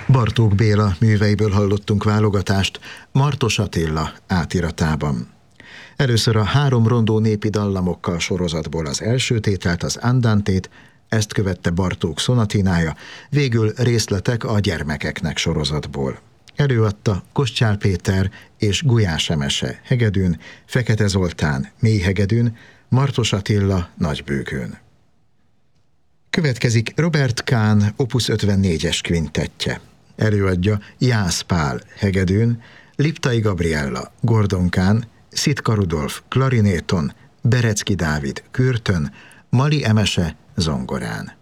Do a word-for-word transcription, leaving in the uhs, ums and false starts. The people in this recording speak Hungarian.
Bartók Béla műveiből hallottunk válogatást Martos Attila átiratában. Először a három rondó népi dallamokkal sorozatból az első tételt, az Andantét, ezt követte Bartók szonatinája, végül részletek a Gyermekeknek sorozatból. Előadta Kostyál Péter és Gulyás Emese hegedűn, Fekete Zoltán mélyhegedűn, Martos Attila nagybőgőn. Következik Robert Kahn opus ötvennégyes kvintettje. Előadja Jász Pál hegedűn, Liptai Gabriella Gordon Kahn, Szitka Rudolf klarinéton, Berecki Dávid kürtön, Mali Emese zongorán.